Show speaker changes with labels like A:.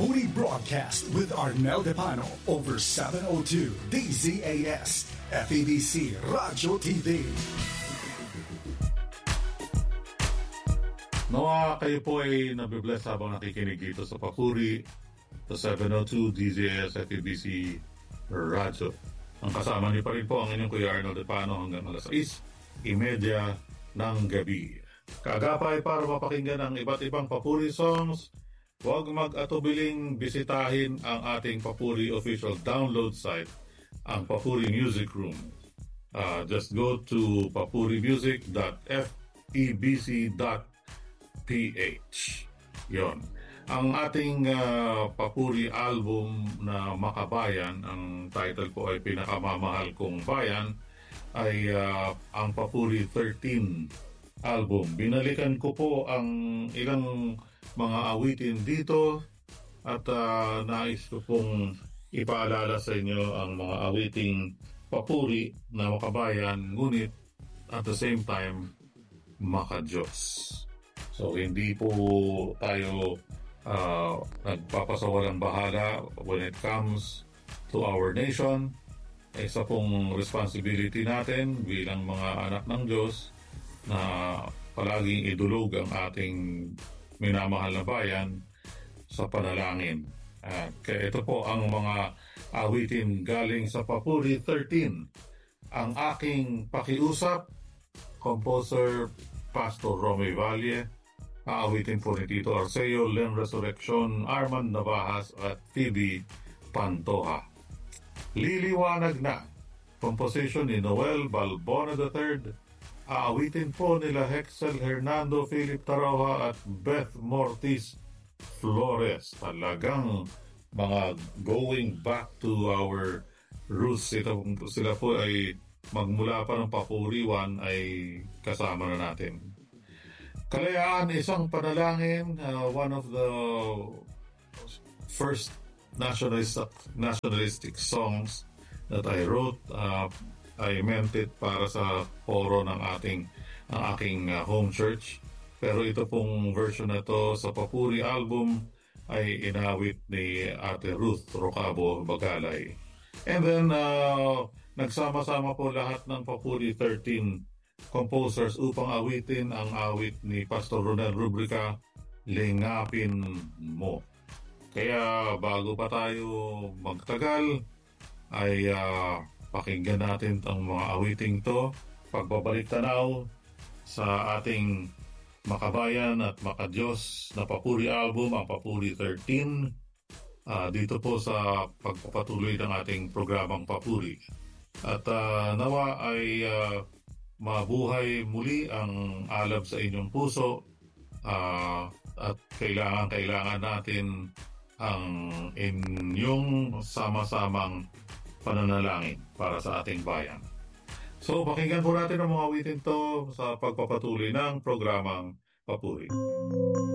A: Papuri broadcast with Arnel Depano over 702 DZAS, FEBC Radio TV.
B: Nawa kayo po ay nabibless habang nakikinig dito sa Papuri sa 702 DZAS, FEBC Radio. Ang kasama niyo pa rin po ang inyong Kuya Arnel Depano hanggang alas 6:30 ng gabi. Kagapay para mapakinggan ang iba't ibang Papuri songs, huwag mag-atubiling bisitahin ang ating Papuri official download site, ang Papuri Music Room. Just go to papurimusic.febc.ph. Yon. Ang ating Papuri album na Makabayan, ang title po ay Pinakamamahal Kong Bayan, ay ang Papuri 13 album. Binalikan ko po ang ilang mga awitin dito at nais ko pong ipaalala sa inyo ang mga awiting Papuri na Makabayan, ngunit at the same time Makadiyos. So hindi po tayo nagpapasawalang bahala when it comes to our nation. Isa pong responsibility natin bilang mga anak ng Diyos na palaging idulog ang ating minamahal na bayan sa panalangin. Kaya ito po ang mga awitin galing sa Papuri 13. Ang aking pakiusap, Composer Pastor Romy Valle. Aawitin po ni Tito Arceo, Len Resurrection, Armand Navahas at Phoebe Pantoja. Liliwanag na, composition ni Noel Balbona III. Aawitin po nila Hexel Hernando, Philip Taroja at Beth Mortis Flores. Talagang mga going back to our roots. Sila po ay magmula pa ng Papuri 1 ay kasama na natin. Kalayaan, isang panalangin, one of the first nationalistic songs that I wrote. I meant it para sa poro ng aking home church. Pero ito pong version na to sa Papuri album ay inawit ni Ate Ruth Rocabo Bagalay. And then, nagsama-sama po lahat ng Papuri 13 composers upang awitin ang awit ni Pastor Ronel Rubrica, Lingapin Mo. Kaya bago pa tayo magtagal, ay pakinggan natin ang mga awiting to, pagbabalik tanaw sa ating Makabayan at Makadiyos na Papuri album, ang Papuri 13, dito po sa pagpapatuloy ng ating programang Papuri. At nawa ay mabuhay muli ang alab sa inyong puso, at kailangan natin ang inyong sama-samang pananalangin para sa ating bayan. So, pakinggan po natin ang mga awitin to sa pagpapatuloy ng programang Papuri.